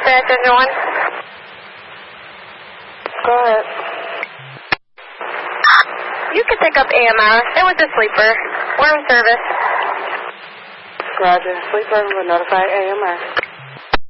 dispatch, engine 1. Go ahead. You could pick up AMR. It was a sleeper. We're in service. Roger. Sleeper will notify AMR.